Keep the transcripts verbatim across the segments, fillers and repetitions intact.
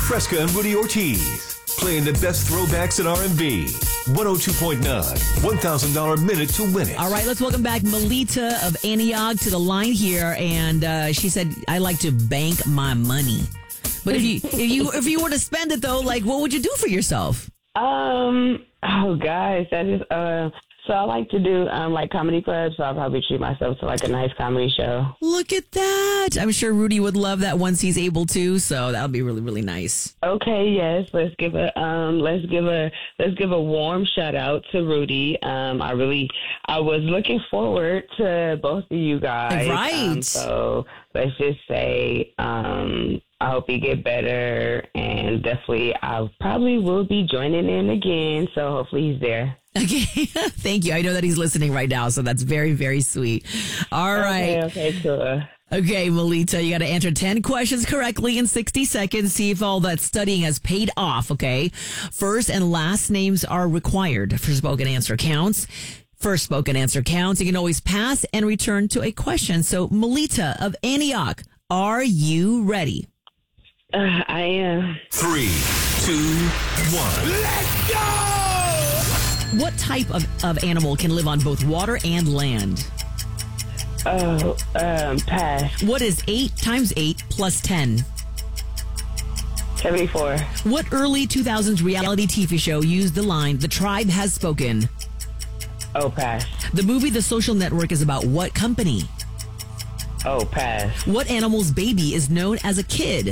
Fresca and Rudy Ortiz. Playing the best throwbacks in R and B. one oh two point nine. one thousand dollars minute to win it. All right, let's welcome back Melita of Antioch to the line here. And uh, she said, I like to bank my money. But if you if you if you were to spend it though, like what would you do for yourself? Um. Oh, guys, that is. Uh. So I like to do um like comedy clubs. So I'll probably treat myself to like a nice comedy show. Look at that! I'm sure Rudy would love that once he's able to. So that would be really really nice. Okay. Yes. Let's give a um. Let's give a let's give a warm shout out to Rudy. Um. I really I was looking forward to both of you guys. Right. Um, so let's just say um. I hope you get better, and definitely I probably will be joining in again, so hopefully he's there. Okay, thank you. I know that he's listening right now, so that's very, very sweet. All right. Okay, okay, cool. Okay, Melita, you got to answer ten questions correctly in sixty seconds. See if all that studying has paid off, okay? First and last names are required for spoken answer counts. First spoken answer counts. You can always pass and return to a question. So, Melita of Antioch, are you ready? Uh, I am. Three, two, one. Let's go! What type of, of animal can live on both water and land? Oh, um, pass. What is eight times eight plus ten? seventy-four. What early two thousands reality T V show used the line, "The tribe has spoken"? Oh, pass. The movie The Social Network is about what company? Oh, pass. What animal's baby is known as a kid?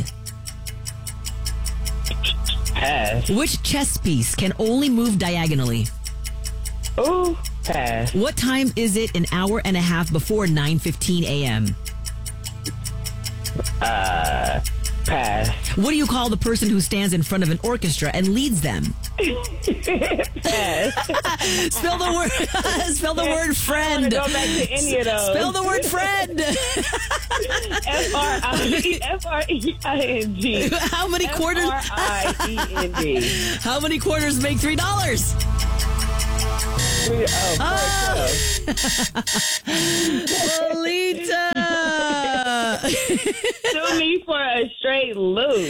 Pass. Which chess piece can only move diagonally? Oh, pass. What time is it an hour and a half before nine fifteen a.m.? Uh, pass. What do you call the person who stands in front of an orchestra and leads them? Pass. Spell the word. Spell the word friend. I don't wanna go back to any of those. Spell the word friend. F R I F R E I N G. How many quarters? F R I E N D. How many quarters make three dollars? Oh, Oh. Lolita. Sue me for a straight loop.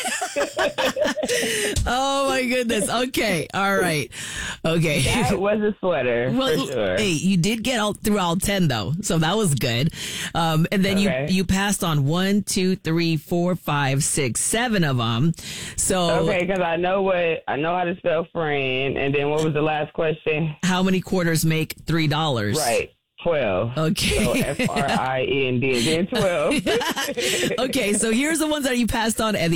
Oh my goodness. Okay. All right. Okay. That was a sweater, Well, for sure. hey, you did get all through all ten though, so that was good. Um, and then Okay. you you passed on one, two, three, four, five, six, seven of them. So Okay, because I know what I know how to spell friend, and then what was the last question? how many quarters make three dollars? Right, twelve. Okay. So F R I N D, then twelve. Okay, so here's the ones that you passed on, and the